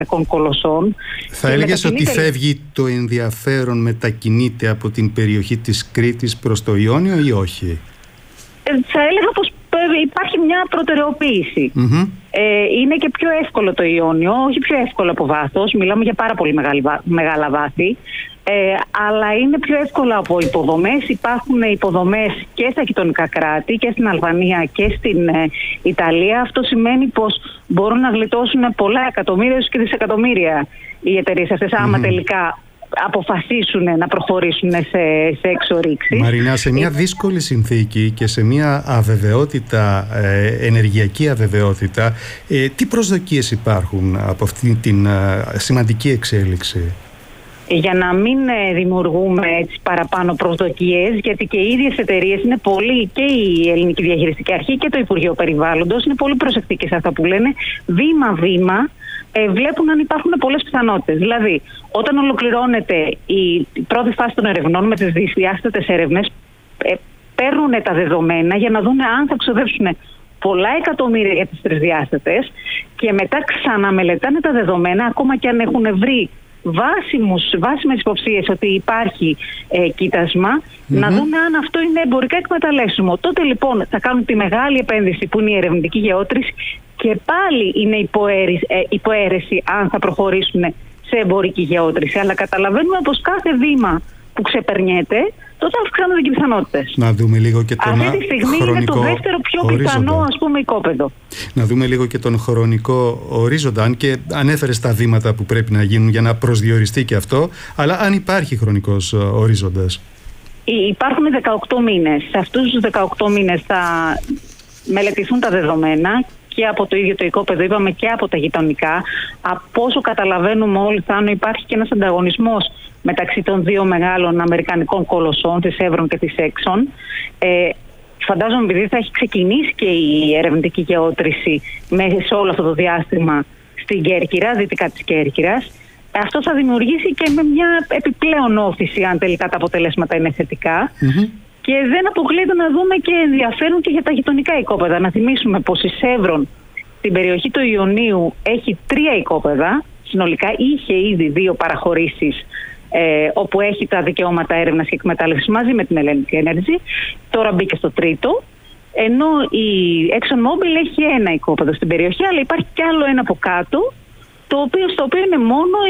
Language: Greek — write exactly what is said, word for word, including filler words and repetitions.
κολοσσών. Θα έλεγες ότι φεύγει το ενδιαφέρον, μετακινείται από την περιοχή της Κρήτης προς το Ιόνιο ή όχι? Ε, θα έλεγα πως υπάρχει μια προτεραιοποίηση. Mm-hmm. Ε, είναι και πιο εύκολο το Ιόνιο, όχι πιο εύκολο από βάθος, μιλάμε για πάρα πολύ μεγάλη, μεγάλα βάθη, ε, αλλά είναι πιο εύκολο από υποδομές. Υπάρχουν υποδομές και στα γειτονικά κράτη, και στην Αλβανία και στην ε, Ιταλία. Αυτό σημαίνει πως μπορούν να γλιτώσουν πολλά εκατομμύρια και δισεκατομμύρια οι εταιρείες αυτές, άμα mm-hmm. τελικά αποφασίσουν να προχωρήσουν σε, σε εξορίξεις. Μαρινά, σε μια δύσκολη συνθήκη και σε μια αβεβαιότητα, ε, ενεργειακή αβεβαιότητα, ε, τι προσδοκίες υπάρχουν από αυτή την ε, σημαντική εξέλιξη? Για να μην δημιουργούμε έτσι παραπάνω προσδοκίες, γιατί και οι ίδιες εταιρείες είναι πολύ, και η Ελληνική Διαχειριστική Αρχή και το Υπουργείο Περιβάλλοντος είναι πολύ προσεκτικές σε αυτά που λένε, βήμα-βήμα ε, βλέπουν αν υπάρχουν πολλές πιθανότητες. Δηλαδή, όταν ολοκληρώνεται η πρώτη φάση των ερευνών με τις δυσδιάστατες έρευνες, ε, παίρνουν τα δεδομένα για να δουν αν θα ξοδέψουν πολλά εκατομμύρια για τις τρισδιάστατες και μετά ξαναμελετάνε τα δεδομένα, ακόμα και αν έχουν βρει βάσιμους, βάσιμες υποψίες ότι υπάρχει ε, κοίτασμα, mm-hmm. να δούμε αν αυτό είναι εμπορικά εκμεταλλεύσιμο. Τότε λοιπόν θα κάνουν τη μεγάλη επένδυση που είναι η ερευνητική γεώτρηση και πάλι είναι υποαίρεση, ε, υποαίρεση αν θα προχωρήσουν σε εμπορική γεώτρηση. Αλλά καταλαβαίνουμε πως κάθε βήμα που ξεπερνιέται, τότε αυξάνονται και οι πιθανότητες. Να δούμε λίγο και τον Αυτή τη στιγμή είναι το δεύτερο πιο ορίζοντα. πιθανό, ας πούμε, οικόπεδο. Να δούμε λίγο και τον χρονικό ορίζοντα, αν και ανέφερες τα βήματα που πρέπει να γίνουν για να προσδιοριστεί και αυτό, αλλά αν υπάρχει χρονικός ορίζοντας. Υπάρχουν δεκαοκτώ μήνες. Σε αυτούς τους δεκαοκτώ μήνες θα μελετηθούν τα δεδομένα και από το ίδιο το οικόπεδο, είπαμε, και από τα γειτονικά. Από όσο καταλαβαίνουμε όλοι, θα υπάρχει και ένας ανταγωνισμός μεταξύ των δύο μεγάλων αμερικανικών κολοσσών, της Chevron και της Exxon. Ε, φαντάζομαι, επειδή θα έχει ξεκινήσει και η ερευνητική γεώτρηση μέσα σε όλο αυτό το διάστημα στην Κέρκυρα, δυτικά της Κέρκυρας, αυτό θα δημιουργήσει και με μια επιπλέον όθηση, αν τελικά τα αποτελέσματα είναι θετικά. Mm-hmm. Και δεν αποκλείεται να δούμε και ενδιαφέρον και για τα γειτονικά οικόπεδα. Να θυμίσουμε πως η Chevron στην περιοχή του Ιωνίου έχει τρία οικόπεδα. Συνολικά είχε ήδη δύο παραχωρήσεις, ε, όπου έχει τα δικαιώματα έρευνας και εκμετάλλευσης μαζί με την Hellenic Energy. Τώρα μπήκε στο τρίτο. Ενώ η ExxonMobil έχει ένα οικόπεδο στην περιοχή, αλλά υπάρχει κι άλλο ένα από κάτω, το οποίο, στο οποίο είναι μόνο